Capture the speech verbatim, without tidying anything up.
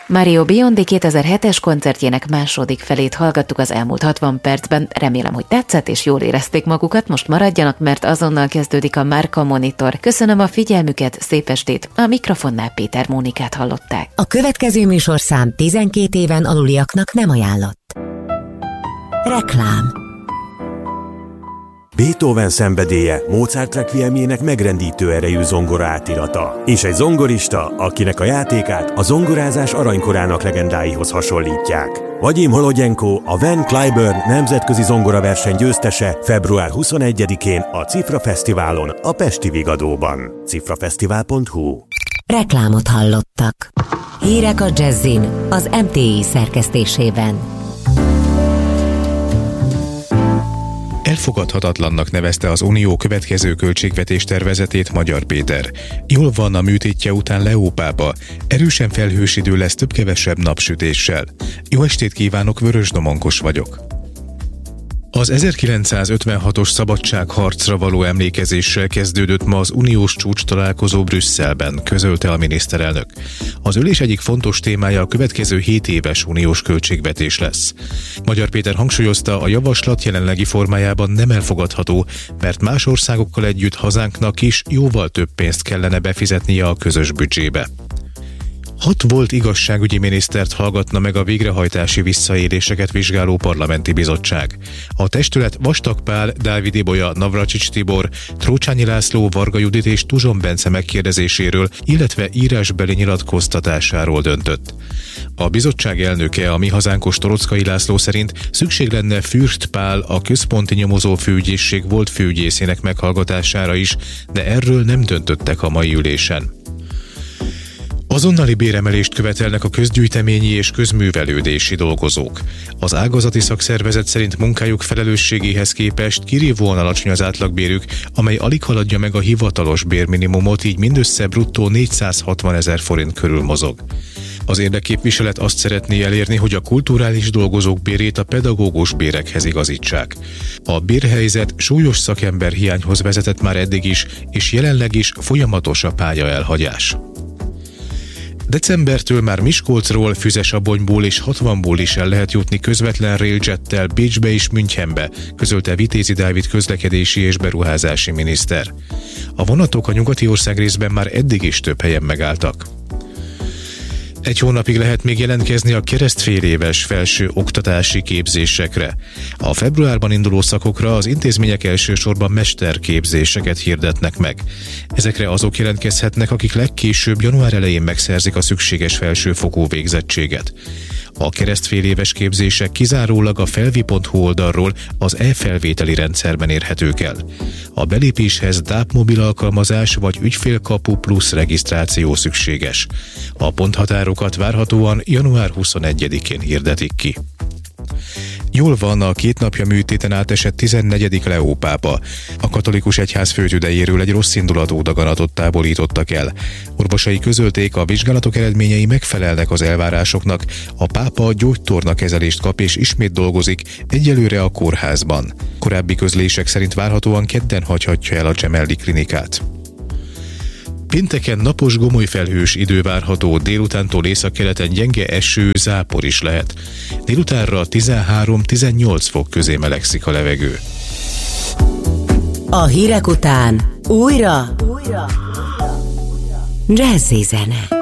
Mario Biondi kétezer-hetes koncertjének második felét hallgattuk az elmúlt hatvan percben. Remélem, hogy tetszett és jól érezték magukat. Most maradjanak, mert azonnal kezdődik a Márka Monitor. Köszönöm a figyelmüket, szép estét! A mikrofonnál Péter Mónikát hallották. A következő műsorszám tizenkét éven aluliaknak nem ajánlott. Reklám. Beethoven szenvedélye Mozart requiemjének megrendítő erejű zongora átirata, és egy zongorista, akinek a játékát a zongorázás aranykorának legendáihoz hasonlítják. Vagyim Holodyenko, a Van Cliburn nemzetközi zongoraverseny győztese február huszonegyedikén a Cifra Fesztiválon, a Pesti Vigadóban. cifrafesztivál pont hu. Reklámot hallottak. Hírek a Jazzin az em té i szerkesztésében. Elfogadhatatlannak nevezte az Unió következő költségvetés tervezetét Magyar Péter. Jól van a műtétje után Leó pápa. Erősen felhős idő lesz több-kevesebb napsütéssel. Jó estét kívánok, Vörös Domonkos vagyok. Az ezerkilencszázötvenhatos szabadságharcra való emlékezéssel kezdődött ma az uniós csúcs találkozó Brüsszelben, közölte a miniszterelnök. Az ülés egyik fontos témája a következő hét éves uniós költségvetés lesz. Magyar Péter hangsúlyozta, a javaslat jelenlegi formájában nem elfogadható, mert más országokkal együtt hazánknak is jóval több pénzt kellene befizetnie a közös büdzsébe. Hat volt igazságügyi minisztert hallgatna meg a végrehajtási visszaéléseket vizsgáló parlamenti bizottság. A testület Vastag Pál, Dávid Ibolya, Navracsics Tibor, Trócsányi László, Varga Judit és Tuzson Bence megkérdezéséről, illetve írásbeli nyilatkoztatásáról döntött. A bizottság elnöke, a Mi Hazánkos Torockai László szerint szükség lenne Fürst Pál, a központi nyomozó főügyészség volt főügyészének meghallgatására is, de erről nem döntöttek a mai ülésen. Azonnali béremelést követelnek a közgyűjteményi és közművelődési dolgozók. Az ágazati szakszervezet szerint munkájuk felelősségéhez képest kirívóan alacsony az átlagbérük, amely alig haladja meg a hivatalos bérminimumot, így mindössze bruttó négyszázhatvanezer forint körül mozog. Az érdekképviselet azt szeretné elérni, hogy a kulturális dolgozók bérét a pedagógus bérekhez igazítsák. A bérhelyzet súlyos szakemberhiányhoz vezetett már eddig is, és jelenleg is folyamatos a pályaelhagyás. Decembertől már Miskolcról, Füzesabonyból és hatvanból is el lehet jutni közvetlen railjettel Bécsbe és Münchenbe, közölte Vitézi Dávid közlekedési és beruházási miniszter. A vonatok a nyugati országrészben már eddig is több helyen megálltak. Egy hónapig lehet még jelentkezni a keresztféléves felső oktatási képzésekre. A februárban induló szakokra az intézmények elsősorban mesterképzéseket hirdetnek meg. Ezekre azok jelentkezhetnek, akik legkésőbb január elején megszerzik a szükséges felsőfokú végzettséget. A keresztféléves képzések kizárólag a felvi pont hu oldalról az e-felvételi rendszerben érhetők el. A belépéshez dáp mobil alkalmazás vagy ügyfélkapu plusz regisztráció szükséges. A ponthatárokat várhatóan január huszonegyedikén hirdetik ki. Jól van a két napja műtéten átesett tizennegyedik Leó pápa. A katolikus egyház főtüdejéről egy rosszindulatú daganatot távolítottak el. Orvosai közölték, a vizsgálatok eredményei megfelelnek az elvárásoknak. A pápa gyógytorna kezelést kap és ismét dolgozik, egyelőre a kórházban. Korábbi közlések szerint várhatóan kedden hagyhatja el a Gemelli klinikát. Pénteken napos, gomoly felhős idő várható, délutántól északkeleten gyenge eső, zápor is lehet. Délutánra tizenhárom-tizennyolc fok közé melegszik a levegő. A hírek után újra, újra. Jazzy zene.